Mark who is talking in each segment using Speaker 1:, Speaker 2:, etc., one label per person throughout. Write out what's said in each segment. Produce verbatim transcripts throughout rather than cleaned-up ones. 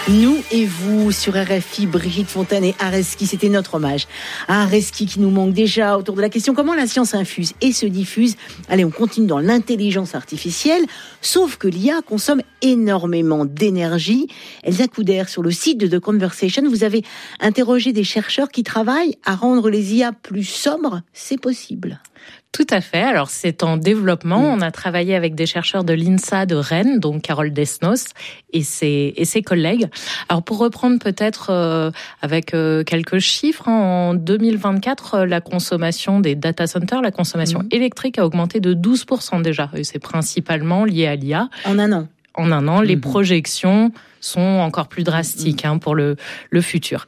Speaker 1: Nous et vous sur R F I, Brigitte Fontaine et Areski, c'était notre hommage à Areski qui nous manque déjà autour de la question comment la science infuse et se diffuse. Allez, on continue dans l'intelligence artificielle, sauf que l'I A consomme énormément d'énergie. Elsa Couder, sur le site de The Conversation, vous avez interrogé des chercheurs qui travaillent à rendre les I A plus sobres. C'est possible?
Speaker 2: Tout à fait. Alors, c'est en développement. Mmh. On a travaillé avec des chercheurs de l'INSA de Rennes, donc Carole Desnos et ses, et ses collègues. Alors, pour reprendre peut-être euh, avec euh, quelques chiffres, hein, en deux mille vingt-quatre, euh, la consommation des data centers, la consommation mmh. électrique a augmenté de douze pour cent déjà. Et c'est principalement lié à l'I A.
Speaker 1: En un an.
Speaker 2: En un an, mmh. les projections sont encore plus drastiques hein, pour le, le futur.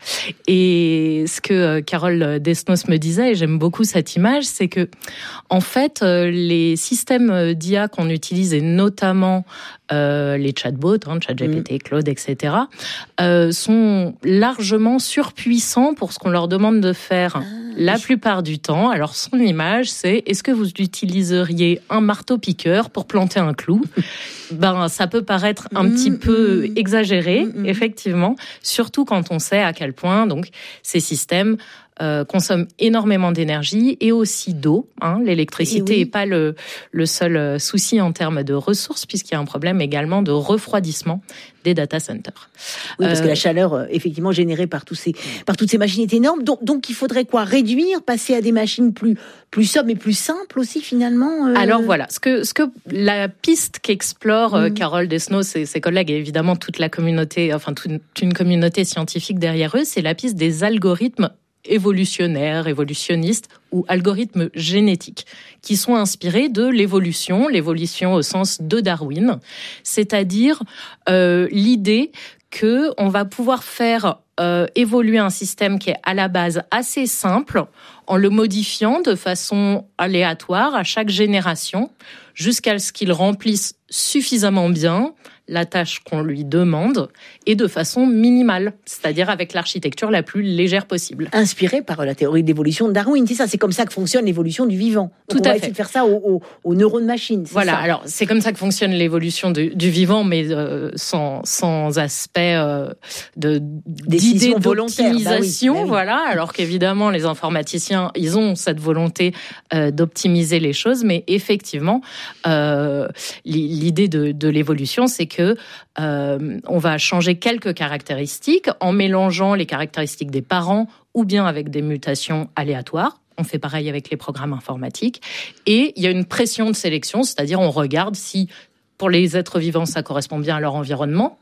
Speaker 2: Et ce que euh, Carole Desnos me disait, et j'aime beaucoup cette image, c'est que en fait, euh, les systèmes d'I A qu'on utilise, et notamment euh, les chatbots, hein, ChatGPT, mmh. Claude, et cetera, euh, sont largement surpuissants pour ce qu'on leur demande de faire ah, la je... plupart du temps. Alors, son image, c'est est-ce que vous utiliseriez un marteau-piqueur pour planter un clou? Ben, ça peut paraître un mmh, petit peu mmh. exagéré, mmh. effectivement, surtout quand on sait à quel point donc ces systèmes euh, consomment énormément d'énergie et aussi d'eau. Hein. L'électricité n'est oui. pas le, le seul souci en termes de ressources, puisqu'il y a un problème également de refroidissement des data centers.
Speaker 1: Oui, parce euh, que la chaleur, effectivement, générée par, tous ces, par toutes ces machines est énorme. Donc, donc, il faudrait quoi? Réduire, passer à des machines plus, plus sobres et plus simples aussi, finalement euh...
Speaker 2: Alors voilà, ce que, ce que la piste qu'explore mmh. Carole Desnos et ses collègues, et évidemment toute la communauté, enfin toute une communauté scientifique derrière eux, c'est la piste des algorithmes évolutionnaires, évolutionnistes ou algorithmes génétiques qui sont inspirés de l'évolution, l'évolution au sens de Darwin, c'est-à-dire euh, l'idée que on va pouvoir faire euh, évoluer un système qui est à la base assez simple en le modifiant de façon aléatoire à chaque génération jusqu'à ce qu'il remplisse suffisamment bien la tâche qu'on lui demande et de façon minimale, c'est-à-dire avec l'architecture la plus légère possible.
Speaker 1: Inspiré par la théorie d'évolution de Darwin, c'est ça, c'est comme ça que fonctionne l'évolution du vivant.
Speaker 2: Donc
Speaker 1: Tout
Speaker 2: on
Speaker 1: à
Speaker 2: va
Speaker 1: fait. Essayer de faire ça aux, aux, aux neurones machines.
Speaker 2: Voilà,
Speaker 1: ça.
Speaker 2: alors c'est comme ça que fonctionne l'évolution du, du vivant, mais euh, sans, sans aspect euh, de, d'idée d'optimisation, bah oui, bah oui. voilà, alors qu'évidemment les informaticiens, ils ont cette volonté euh, d'optimiser les choses, mais effectivement, euh, l'idée de, de l'évolution, c'est que euh, on va changer quelques caractéristiques en mélangeant les caractéristiques des parents ou bien avec des mutations aléatoires. On fait pareil avec les programmes informatiques. Et il y a une pression de sélection, c'est-à-dire on regarde si pour les êtres vivants ça correspond bien à leur environnement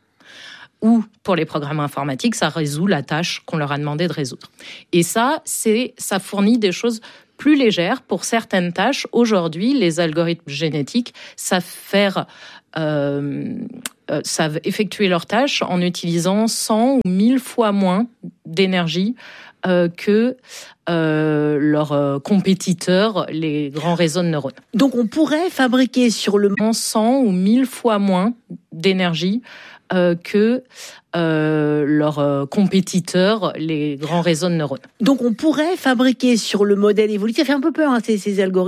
Speaker 2: ou pour les programmes informatiques ça résout la tâche qu'on leur a demandé de résoudre. Et ça, c'est, ça fournit des choses plus légères pour certaines tâches. Aujourd'hui, les algorithmes génétiques savent faire euh, euh, savent effectuer leurs tâches en utilisant cent ou mille fois moins d'énergie euh, que euh, leurs euh, compétiteurs, les grands réseaux de neurones.
Speaker 1: Donc on pourrait fabriquer sur le
Speaker 2: cent ou mille fois moins d'énergie euh, que euh, leurs euh, compétiteurs, les grands réseaux de neurones.
Speaker 1: Donc on pourrait fabriquer sur le modèle évolutif, ça fait un peu peur hein, ces, ces algorithmes.